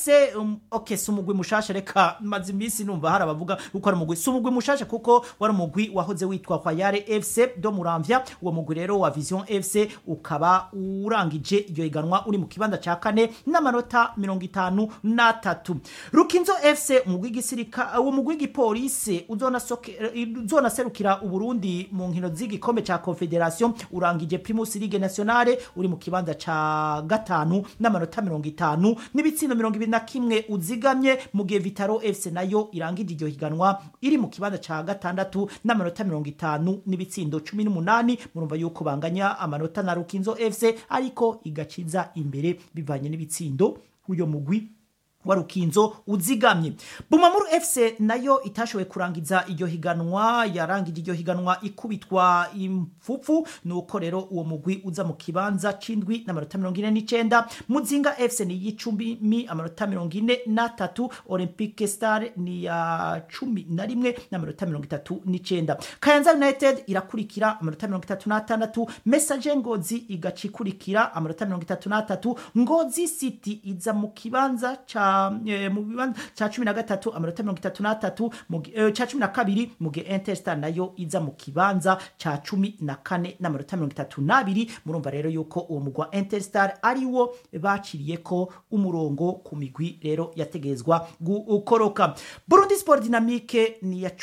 FC okay sumugwi mushasha reka maze imisi numva hari abavuga uko ari umugwi sumugwi mushasha kuko wari umugwi wahoze witwa Kwayare FC do Muramvya uwo mugwi rero wa Vision FC ukaba urangije iryo higanwa uri mu kibanza ca kane n'amanota 53. Rukinzo FC umugwi gisirika uwo mugwi gipolice uzona serukira uburundi mu nkino z'igikombe ca Confederation urangije Primus League Nationale uri mu kibanza ca gatanu n'amanota 50 n'ibitsindo 21 uzigamye mu gihe Vitaro FC nayo irangije iryo higanwa iri mu kibanza ca gatandatu n'amanota 50 n'ibitsindo 18 murumva yuko banganya amanota na Rukinzo FC ariko igaciza imbere bivanye n'ibitsindo uyo mugwi wa Rukinzo uzigamye. Bumamuru FC nayo itashowe kurangiza iryo higanwa yarangije iryo higanwa ikubitwa impfupfu nuko rero uwo mugwi uza mu kibanza c'indwi n'amanota 49. Muzinga FC ni y'icumi amanota 43. Olympique Star ni ya 11 n'amanota 39. Kayanza United irakurikira amanota 36. Message Ngozi igacikurikira amanota 33. Ngozi City iza mu kibanza ca mu bibanza ca 13 amanota 33 ca 12 mu gihe Interstar nayo iza mu kibanza ca 14 n'amanota 32. Murumva rero yuko uwo mugwa Interstar ari wo baciriye ko umurongo ku migwi rero yategezwa gukoroka. Burundi Sport Dynamique ni ya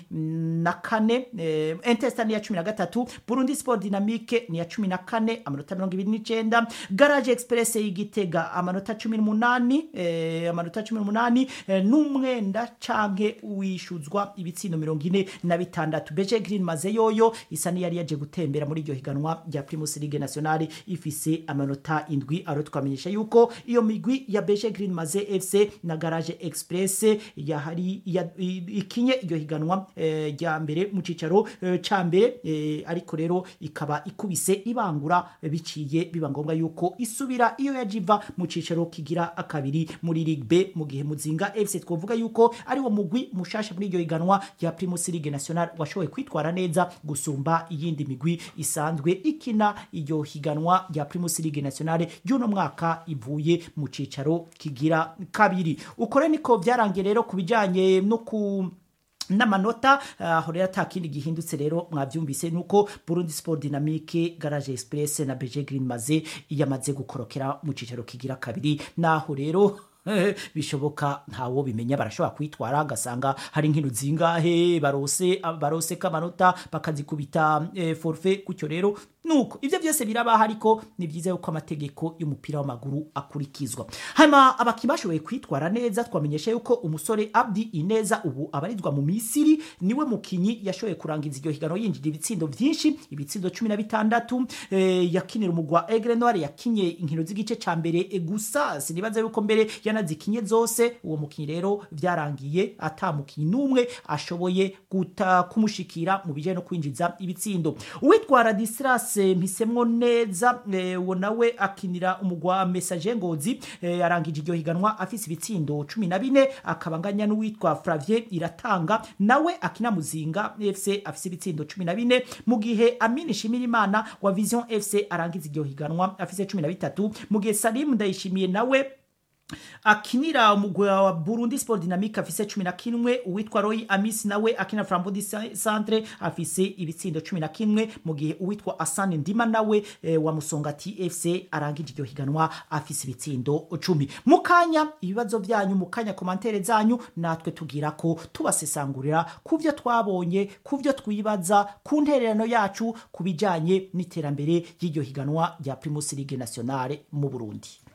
14 Interstar ni ya 13 Burundi Sport Dynamique ni ya 14 amanota 29. Garage Express y'Igitega amanota 18 amanota 18 n'umwenda canke wishuzwa ibitsindo 46. BG Green Maze yoyo isa ni yari yaje gutembera muri iryo higanwa rya Primus League Nationale ifise amanota 7 aro twamenyesha yuko iyo migwi ya BG Green Maze FC na Garage Express yahari ikinye iryo higanwa rya mbere mu cicaro ca mbere ariko rero ikaba ikubise ibangura biciye biba ngombwa yuko isubira iyo yajiva mu cicaro kigira akabiri muri Ligue B mu gihe Muzinga FC twovuga yuko ari wo mugwi mushasha muri iryo higanwa ya Primus League Nationale washowe kwitwara neza gusumba iyindi migwi isanzwe ikina iryo higanwa ya Primus League Nationale y'uno mwaka ivuye mu cicaro kigira kabiri. Ukore niko byarangiye rero kubijanye no ku n'amanota horera takindi gihindutse rero mwavyumvise nuko Burundi Sport Dynamique Garage Express na BG Green Maze yamaze gukorokera mu cicaro kigira kabiri naho rero bishoboka ntawo bimenya barashobora kwitwara agasanga hari nkino zingahe barose kamanota bakazikubita forfait kucyo rero nuko ivyo byose biraba hariko ni byiza yuko amategeko y'umupira w'amaguru akurikizwa. Hama abakibashoboye kwitwara neza twamenyesha yuko umusore Abdi Ineza ubu abarizwa mu Misiri niwe mukinyi yashoboye kurangiza iryo higano yinjira ibitsindo vyinshi ibitsindo 16 yakinira umugwa Aigle Noir yakinye inkino z'igice ca mbere gusa sinibaza yuko mbere yanazikinye zose uwo mukinyi rero vyarangiye atamukinyi numwe ashoboye kumushikira mu bijanye no kwinjiza ibitsindo. Uwitwara Disras mpisemwo neza uwo nawe akinira umugwa Message Ngozi arangije iryo higanwa afise ibitsindo 14 akabanganya n'uwitwa Flavie Iratanga nawe akina Muzinga FC afise ibitsindo 14 mu gihe Amini Shimirimana wa Vision FC arangiza iryo higanwa afise 13 mu gihe Salim Ndayishimiye nawe akinira umugwi wa Burundi Sport Dynamique afise 11 uwitwa Roy Amis nawe akina Flambeau du Centre afise ibitsindo 11 mu gihe uwitwa Asane Ndima nawe wa Musongati FC arangije iryo higanwa afise ibitsindo 10. Mukanya ibibazo byanyu mukanya commentaire zanyu natwe tugira ko tubasesangurira kuvyo twabonye kuvyo twibaza ku ntererano yacu kubijanye n'iterambere y'iryo higanwa rya Primus League Nationale mu Burundi.